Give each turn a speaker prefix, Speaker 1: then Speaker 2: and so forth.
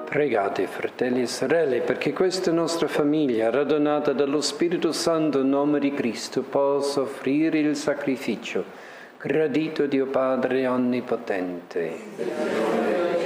Speaker 1: Pregate, fratelli e sorelle, perché questa nostra famiglia, radunata dallo Spirito Santo in nome di Cristo, possa offrire il sacrificio gradito Dio Padre Onnipotente.